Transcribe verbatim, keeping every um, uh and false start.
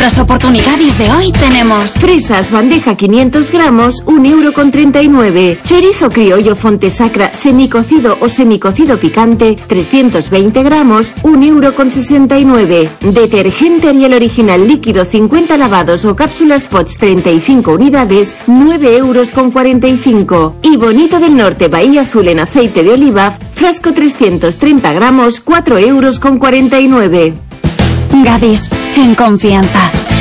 las oportunidades de hoy tenemos fresas bandeja quinientos gramos, un euro con treinta y nueve. Chorizo criollo Fontesacra semicocido o semicocido picante, trescientos veinte gramos, un euro con sesenta y nueve. Detergente Ariel original líquido cincuenta lavados o cápsulas Pots treinta y cinco unidades, nueve euros con cuarenta y cinco. Y Bonito del Norte Bahía Azul en aceite de oliva, frasco trescientos treinta gramos, cuatro euros con cuarenta y nueve. Gadis, en confianza.